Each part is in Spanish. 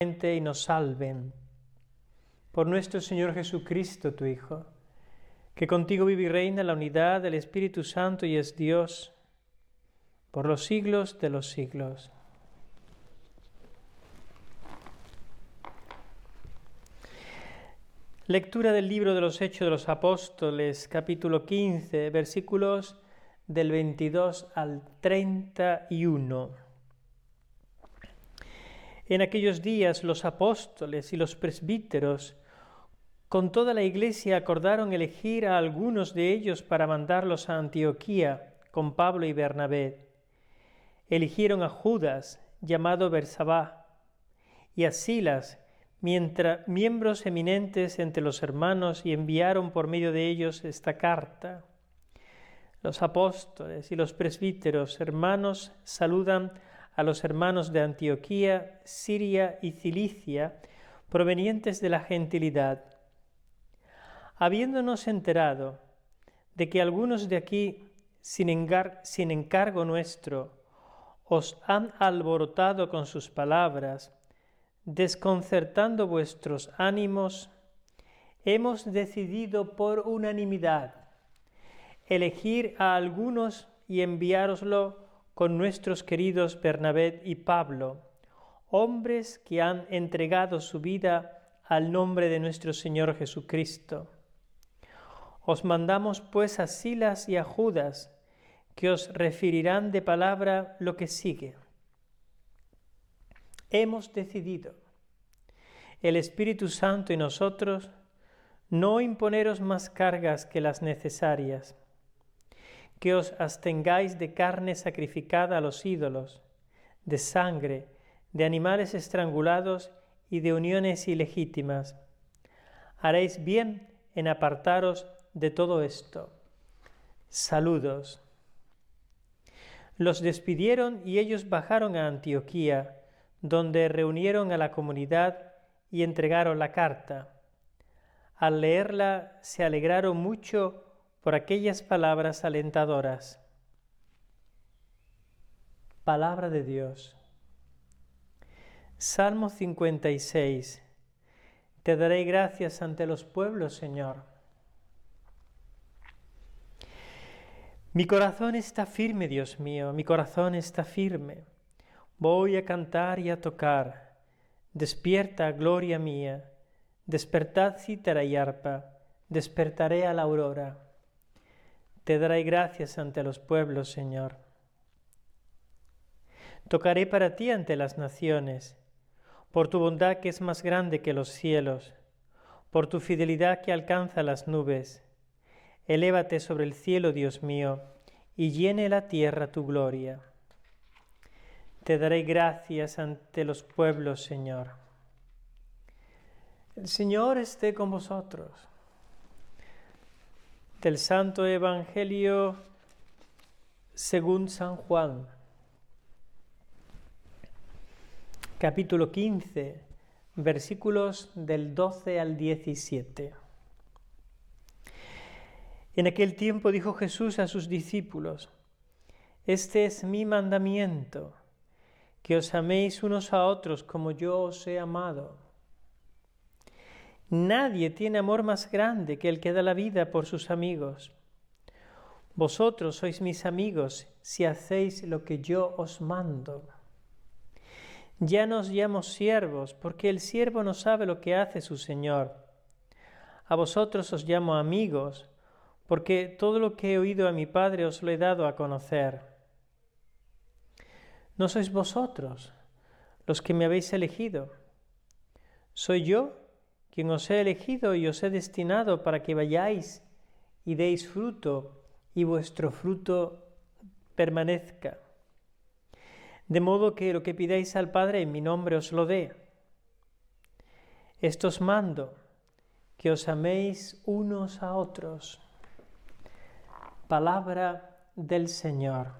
y nos salven. Por nuestro Señor Jesucristo, tu Hijo, que contigo vive y reina en la unidad del Espíritu Santo y es Dios por los siglos de los siglos. Lectura del libro de los Hechos de los Apóstoles, capítulo 15, versículos del 22 al 31. En aquellos días los apóstoles y los presbíteros con toda la iglesia acordaron elegir a algunos de ellos para mandarlos a Antioquía con Pablo y Bernabé. Eligieron a Judas, llamado Bersabá, y a Silas, miembros eminentes entre los hermanos, y enviaron por medio de ellos esta carta. Los apóstoles y los presbíteros, hermanos, saludan a los hermanos de Antioquía, Siria y Cilicia, provenientes de la gentilidad. Habiéndonos enterado de que algunos de aquí, sin encargo nuestro, os han alborotado con sus palabras, desconcertando vuestros ánimos, hemos decidido por unanimidad elegir a algunos y enviároslo con nuestros queridos Bernabé y Pablo, hombres que han entregado su vida al nombre de nuestro Señor Jesucristo. Os mandamos pues a Silas y a Judas, que os referirán de palabra lo que sigue. Hemos decidido, el Espíritu Santo y nosotros, no imponeros más cargas que las necesarias, que os abstengáis de carne sacrificada a los ídolos, de sangre, de animales estrangulados y de uniones ilegítimas. Haréis bien en apartaros de todo esto. Saludos. Los despidieron y ellos bajaron a Antioquía, donde reunieron a la comunidad y entregaron la carta. Al leerla se alegraron mucho por aquellas palabras alentadoras. Palabra de Dios. Salmo 56. Te daré gracias ante los pueblos, Señor. Mi corazón está firme, Dios mío, mi corazón está firme. Voy a cantar y a tocar. Despierta, gloria mía. Despertad cítara y arpa. Despertaré a la aurora. Te daré gracias ante los pueblos, Señor. Tocaré para ti ante las naciones, por tu bondad que es más grande que los cielos, por tu fidelidad que alcanza las nubes. Elévate sobre el cielo, Dios mío, y llene la tierra tu gloria. Te daré gracias ante los pueblos, Señor. El Señor esté con vosotros. Del Santo Evangelio según San Juan, capítulo 15, versículos del 12 al 17. En aquel tiempo dijo Jesús a sus discípulos: Este es mi mandamiento, que os améis unos a otros como yo os he amado. Nadie tiene amor más grande que el que da la vida por sus amigos. Vosotros sois mis amigos si hacéis lo que yo os mando. Ya no os llamo siervos, porque el siervo no sabe lo que hace su señor. A vosotros os llamo amigos, porque todo lo que he oído a mi Padre os lo he dado a conocer. No sois vosotros los que me habéis elegido. Soy yo quien os he elegido y os he destinado para que vayáis y deis fruto, y vuestro fruto permanezca. De modo que lo que pidáis al Padre en mi nombre os lo dé. Esto os mando, que os améis unos a otros. Palabra del Señor.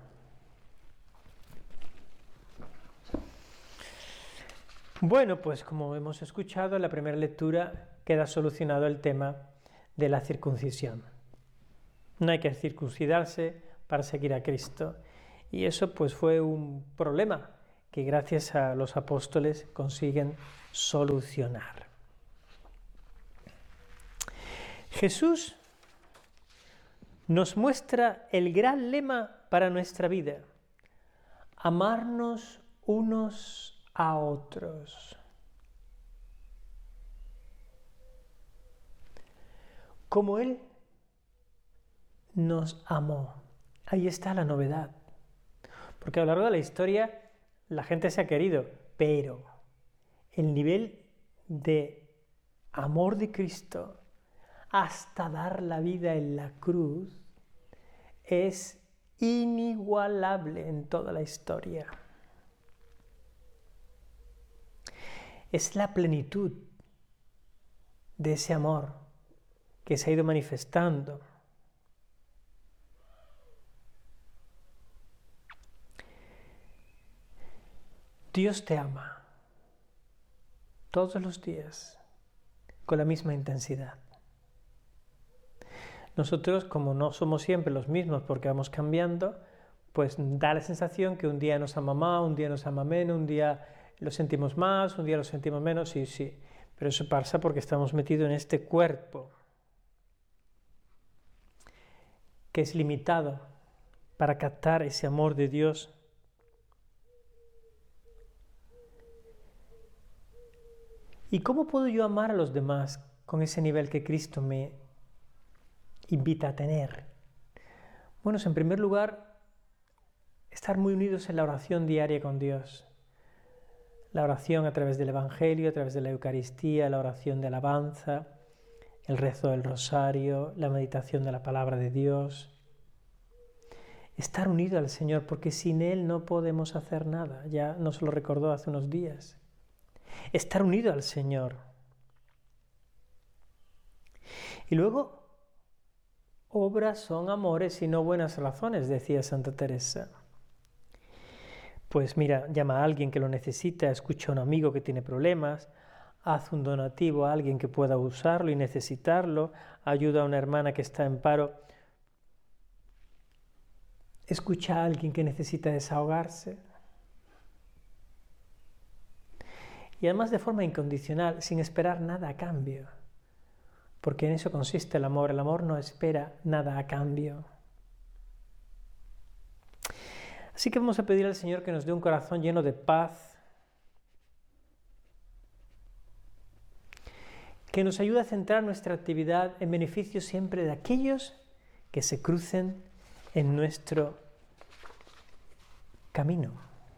Bueno, pues como hemos escuchado en la primera lectura, queda solucionado el tema de la circuncisión. No hay que circuncidarse para seguir a Cristo. Y eso pues fue un problema que gracias a los apóstoles consiguen solucionar. Jesús nos muestra el gran lema para nuestra vida: amarnos unos a otros. Como Él nos amó. Ahí está la novedad. Porque a lo largo de la historia la gente se ha querido, pero el nivel de amor de Cristo hasta dar la vida en la cruz es inigualable en toda la historia. Es la plenitud de ese amor que se ha ido manifestando. Dios te ama todos los días con la misma intensidad. Nosotros, como no somos siempre los mismos porque vamos cambiando, pues da la sensación que un día nos ama más, un día nos ama menos, un día lo sentimos más, un día lo sentimos menos, sí. Pero eso pasa porque estamos metidos en este cuerpo que es limitado para captar ese amor de Dios. ¿Y cómo puedo yo amar a los demás con ese nivel que Cristo me invita a tener? Bueno, en primer lugar, estar muy unidos en la oración diaria con Dios. La oración a través del Evangelio, a través de la Eucaristía, la oración de alabanza, el rezo del rosario, la meditación de la palabra de Dios. Estar unido al Señor, porque sin Él no podemos hacer nada. Ya nos lo recordó hace unos días. Estar unido al Señor. Y luego, obras son amores y no buenas razones, decía Santa Teresa. Pues mira, llama a alguien que lo necesita, escucha a un amigo que tiene problemas, haz un donativo a alguien que pueda usarlo y necesitarlo, ayuda a una hermana que está en paro, escucha a alguien que necesita desahogarse. Y además de forma incondicional, sin esperar nada a cambio. Porque en eso consiste el amor. El amor no espera nada a cambio. Así que vamos a pedir al Señor que nos dé un corazón lleno de paz, que nos ayude a centrar nuestra actividad en beneficio siempre de aquellos que se crucen en nuestro camino.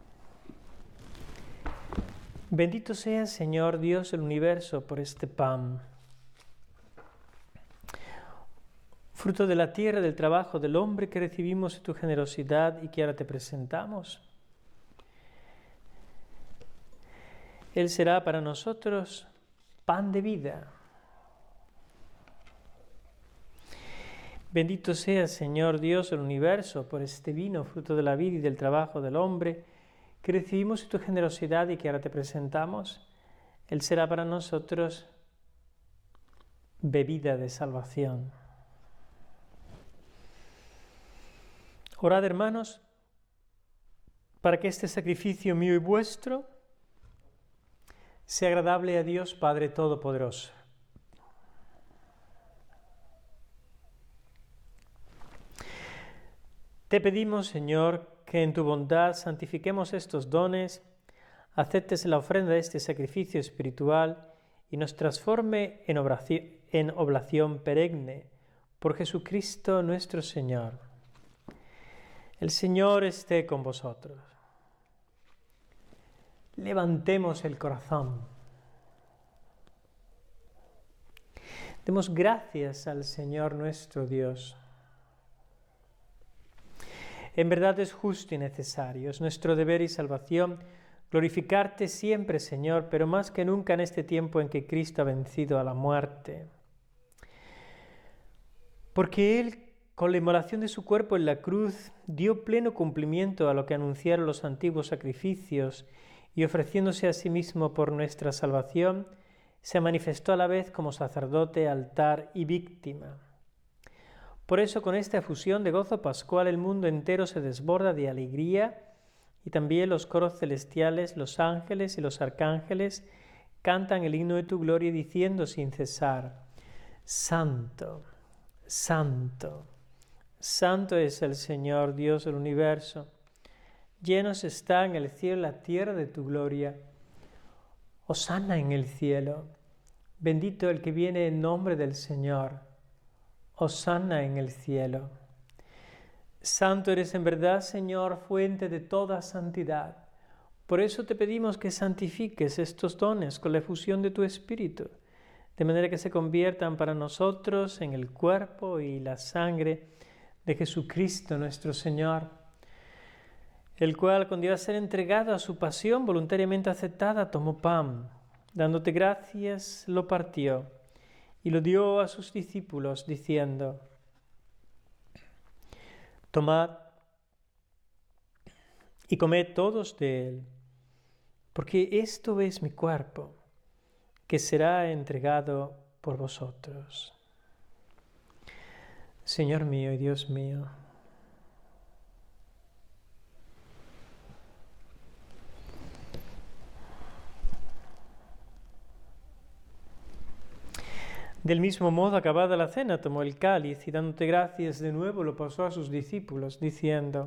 Bendito sea, Señor Dios del universo, por este pan, fruto de la tierra, del trabajo del hombre que recibimos en tu generosidad y que ahora te presentamos. Él será para nosotros pan de vida. Bendito sea, Señor Dios del universo, por este vino, fruto de la vida y del trabajo del hombre, que recibimos en tu generosidad y que ahora te presentamos. Él será para nosotros bebida de salvación. Orad, hermanos, para que este sacrificio mío y vuestro sea agradable a Dios Padre Todopoderoso. Te pedimos, Señor, que en tu bondad santifiquemos estos dones, aceptes la ofrenda de este sacrificio espiritual y nos transforme en oblación perenne por Jesucristo nuestro Señor. El Señor esté con vosotros. Levantemos el corazón. Demos gracias al Señor nuestro Dios. En verdad es justo y necesario, es nuestro deber y salvación glorificarte siempre, Señor, pero más que nunca en este tiempo en que Cristo ha vencido a la muerte. Porque Él, con la inmolación de su cuerpo en la cruz, dio pleno cumplimiento a lo que anunciaron los antiguos sacrificios y ofreciéndose a sí mismo por nuestra salvación, se manifestó a la vez como sacerdote, altar y víctima. Por eso, con esta efusión de gozo pascual, el mundo entero se desborda de alegría y también los coros celestiales, los ángeles y los arcángeles cantan el himno de tu gloria diciendo sin cesar: Santo, Santo, Santo es el Señor Dios del universo. Llenos están el cielo y la tierra de tu gloria. Hosana en el cielo. Bendito el que viene en nombre del Señor. Hosana en el cielo. Santo eres en verdad, Señor, fuente de toda santidad. Por eso te pedimos que santifiques estos dones con la efusión de tu Espíritu, de manera que se conviertan para nosotros en el cuerpo y la sangre de Jesucristo nuestro Señor, el cual, cuando iba a ser entregado a su pasión voluntariamente aceptada, tomó pan, dándote gracias, lo partió y lo dio a sus discípulos, diciendo: Tomad y comed todos de él, porque esto es mi cuerpo, que será entregado por vosotros. Señor mío y Dios mío, del mismo modo, acabada la cena, tomó el cáliz y dándote gracias de nuevo lo pasó a sus discípulos, diciendo: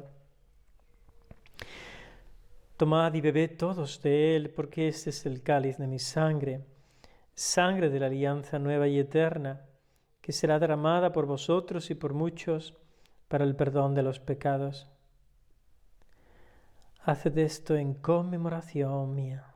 Tomad y bebed todos de él, porque este es el cáliz de mi sangre, sangre de la alianza nueva y eterna, que será derramada por vosotros y por muchos para el perdón de los pecados. Haced esto en conmemoración mía.